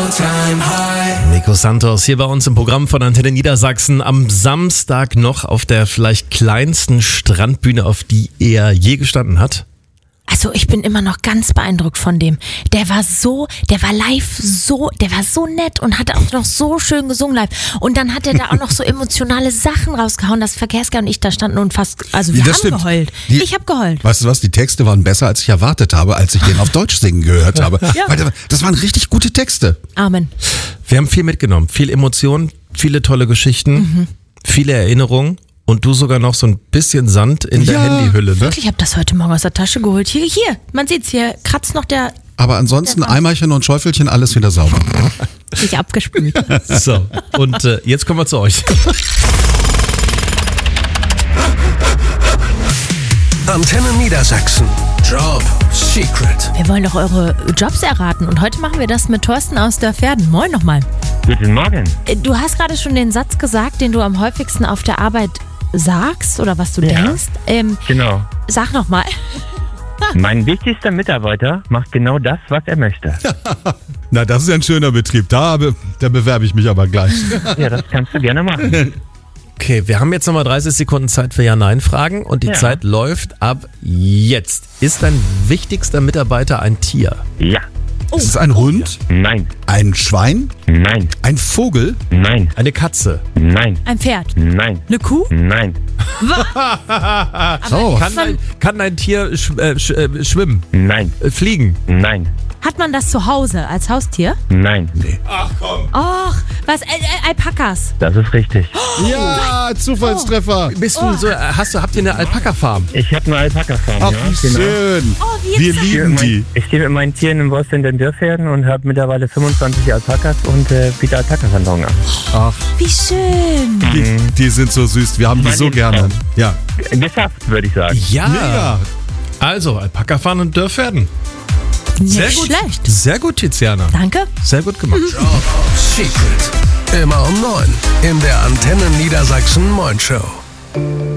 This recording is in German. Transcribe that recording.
Nico Santos hier bei uns im Programm von Antenne Niedersachsen. Am Samstag noch auf der vielleicht kleinsten Strandbühne, auf die er je gestanden hat. Also ich bin immer noch ganz beeindruckt von dem. Der war live der war so nett und hat auch noch so schön gesungen live. Und dann hat er da auch noch so emotionale Sachen rausgehauen, dass Verkehrsger und ich da standen und wir haben geheult. Ich habe geheult. Weißt du was, die Texte waren besser, als ich erwartet habe, als ich den auf Deutsch singen gehört habe. Ja. Weil das waren richtig gute Texte. Amen. Wir haben viel mitgenommen, viel Emotionen, viele tolle Geschichten, viele Erinnerungen. Und du sogar noch so ein bisschen Sand in der Handyhülle, ne? Ich habe das heute Morgen aus der Tasche geholt. Hier, man sieht's hier, kratzt noch der... Aber ansonsten Eimerchen und Schäufelchen, alles wieder sauber. Sich abgespült. So, und jetzt kommen wir zu euch. Antenne Niedersachsen. Job Secret. Wir wollen doch eure Jobs erraten und heute machen wir das mit Thorsten aus Dörverden. Moin nochmal. Guten Morgen. Du hast gerade schon den Satz gesagt, den du am häufigsten auf der Arbeit sagst oder was du denkst. Genau. Sag nochmal. Mein wichtigster Mitarbeiter macht genau das, was er möchte. Na, das ist ja ein schöner Betrieb. Da bewerbe ich mich aber gleich. Ja, das kannst du gerne machen. Okay, wir haben jetzt nochmal 30 Sekunden Zeit für Ja-Nein-Fragen und die Zeit läuft ab jetzt. Ist dein wichtigster Mitarbeiter ein Tier? Ja. Ist es ein Hund? Nein. Ein Schwein? Nein. Ein Vogel? Nein. Eine Katze? Nein. Ein Pferd? Nein. Eine Kuh? Nein. So. Kann ein Tier schwimmen? Nein. Fliegen? Nein. Hat man das zu Hause als Haustier? Nein. Och, was? Alpakas? Das ist richtig. Ja, Zufallstreffer. Bist du so, habt ihr eine Alpaka-Farm? Ich habe eine Alpaka-Farm, Ach, ja. wie schön. Oh, Wir lieben die. Ich stehe mit meinen Tieren im Wolfsland den Dörferden und habe mittlerweile 25 Alpakas und biete Alpaka-Verhandlungen an. Ach, Wie schön. die sind so süß. Wir haben die so gerne. Ja. Geschafft, würde ich sagen. Ja. Mega. Also, Alpaka-Fahren und Dörferden. Sehr Nicht gut. schlecht. Sehr gut, Tiziana. Danke. Sehr gut gemacht. Job Secret. Immer um 9 in der Antenne Niedersachsen Morning Show.